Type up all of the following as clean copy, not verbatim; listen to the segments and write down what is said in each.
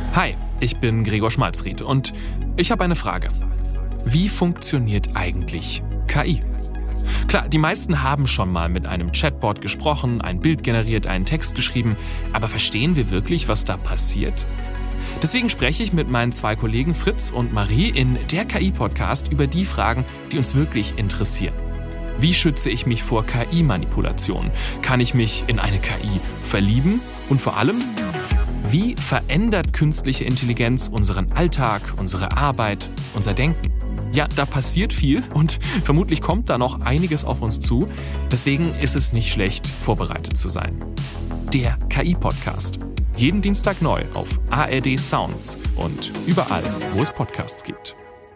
Hi, ich bin Gregor Schmalzried und ich habe eine Frage. Wie funktioniert eigentlich KI? Klar, die meisten haben schon mal mit einem Chatbot gesprochen, ein Bild generiert, einen Text geschrieben, aber verstehen wir wirklich, was da passiert? Deswegen spreche ich mit meinen 2 Kollegen Fritz und Marie in der KI-Podcast über die Fragen, die uns wirklich interessieren. Wie schütze ich mich vor KI-Manipulation? Kann ich mich in eine KI verlieben? Und vor allem, wie verändert künstliche Intelligenz unseren Alltag, unsere Arbeit, unser Denken? Ja, da passiert viel und vermutlich kommt da noch einiges auf uns zu. Deswegen ist es nicht schlecht, vorbereitet zu sein. Der KI-Podcast. Jeden Dienstag neu auf ARD Sounds und überall, wo es Podcasts gibt.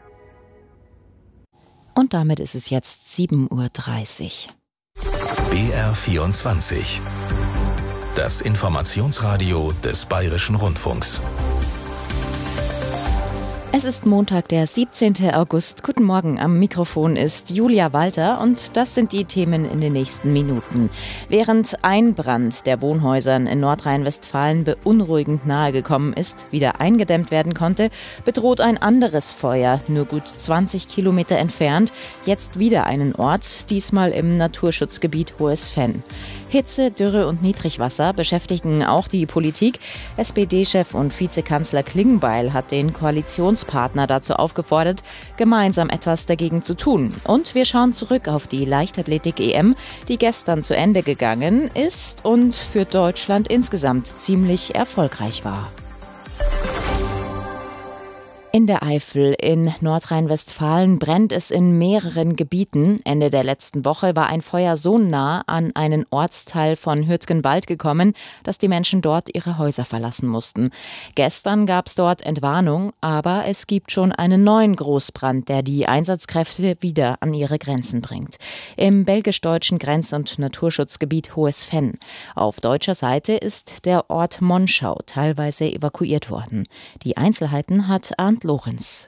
Und damit ist es jetzt 7:30 Uhr. BR24. Das Informationsradio des Bayerischen Rundfunks. Es ist Montag, der 17. August. Guten Morgen, am Mikrofon ist Julia Walter und das sind die Themen in den nächsten Minuten. Während ein Brand der Wohnhäusern in Nordrhein-Westfalen beunruhigend nahegekommen ist, wieder eingedämmt werden konnte, bedroht ein anderes Feuer, nur gut 20 Kilometer entfernt, jetzt wieder einen Ort, diesmal im Naturschutzgebiet Hohes Venn. Hitze, Dürre und Niedrigwasser beschäftigen auch die Politik. SPD-Chef und Vizekanzler Klingbeil hat den Koalitionspartner dazu aufgefordert, gemeinsam etwas dagegen zu tun. Und wir schauen zurück auf die Leichtathletik-EM, die gestern zu Ende gegangen ist und für Deutschland insgesamt ziemlich erfolgreich war. In der Eifel in Nordrhein-Westfalen brennt es in mehreren Gebieten. Ende der letzten Woche war ein Feuer so nah an einen Ortsteil von Hürtgenwald gekommen, dass die Menschen dort ihre Häuser verlassen mussten. Gestern gab es dort Entwarnung, aber es gibt schon einen neuen Großbrand, der die Einsatzkräfte wieder an ihre Grenzen bringt. Im belgisch-deutschen Grenz- und Naturschutzgebiet Hohes Venn. Auf deutscher Seite ist der Ort Monschau teilweise evakuiert worden. Die Einzelheiten hat Arndt Lorenz.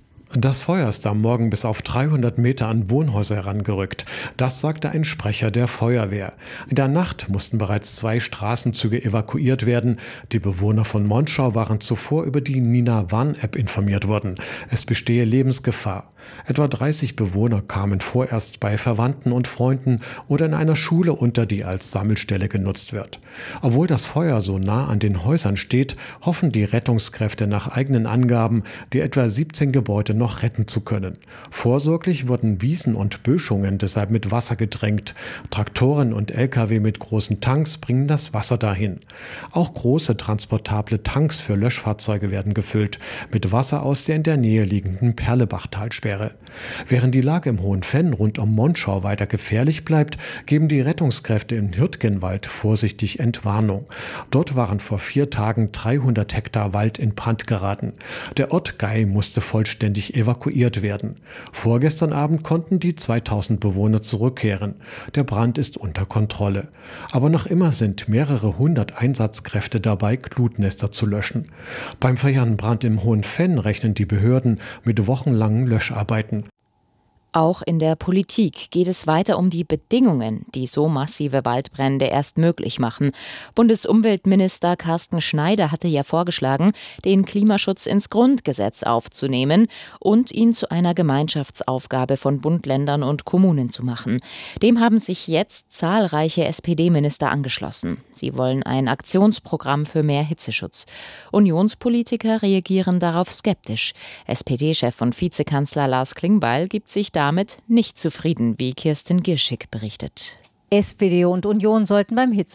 Das Feuer ist am Morgen bis auf 300 Meter an Wohnhäuser herangerückt. Das sagte ein Sprecher der Feuerwehr. In der Nacht mussten bereits 2 Straßenzüge evakuiert werden. Die Bewohner von Monschau waren zuvor über die Nina-Warn-App informiert worden. Es bestehe Lebensgefahr. Etwa 30 Bewohner kamen vorerst bei Verwandten und Freunden oder in einer Schule unter, die als Sammelstelle genutzt wird. Obwohl das Feuer so nah an den Häusern steht, hoffen die Rettungskräfte nach eigenen Angaben, die etwa 17 Gebäude noch retten zu können. Vorsorglich wurden Wiesen und Böschungen deshalb mit Wasser gedrängt. Traktoren und Lkw mit großen Tanks bringen das Wasser dahin. Auch große transportable Tanks für Löschfahrzeuge werden gefüllt, mit Wasser aus der in der Nähe liegenden Perlebachtalsperre. Während die Lage im Hohen Venn rund um Monschau weiter gefährlich bleibt, geben die Rettungskräfte in Hürtgenwald vorsichtig Entwarnung. Dort waren vor 4 Tagen 300 Hektar Wald in Brand geraten. Der Ort Gei musste vollständig evakuiert werden. Vorgestern Abend konnten die 2000 Bewohner zurückkehren. Der Brand ist unter Kontrolle. Aber noch immer sind mehrere 100 Einsatzkräfte dabei, Glutnester zu löschen. Beim Feuerbrand im Hohen Venn rechnen die Behörden mit wochenlangen Löscharbeiten. Auch in der Politik geht es weiter um die Bedingungen, die so massive Waldbrände erst möglich machen. Bundesumweltminister Carsten Schneider hatte ja vorgeschlagen, den Klimaschutz ins Grundgesetz aufzunehmen und ihn zu einer Gemeinschaftsaufgabe von Bund, Ländern und Kommunen zu machen. Dem haben sich jetzt zahlreiche SPD-Minister angeschlossen. Sie wollen ein Aktionsprogramm für mehr Hitzeschutz. Unionspolitiker reagieren darauf skeptisch. SPD-Chef und Vizekanzler Lars Klingbeil gibt sich damit nicht zufrieden, wie Kirsten Gierschik berichtet. SPD und Union sollten beim